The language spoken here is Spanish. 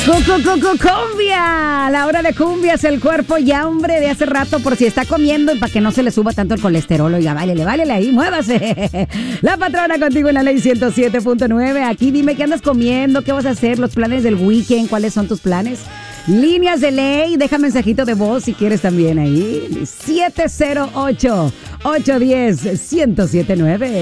Cumbia, la hora de cumbias, el cuerpo ya hambre de hace rato por si está comiendo y para que no se le suba tanto el colesterol. Oiga, válele ahí, muévase. La patrona contigo en la ley 107.9. Aquí dime qué andas comiendo, qué vas a hacer, los planes del weekend, cuáles son tus planes. Líneas de ley, deja mensajito de voz si quieres también ahí. 708-810-1079.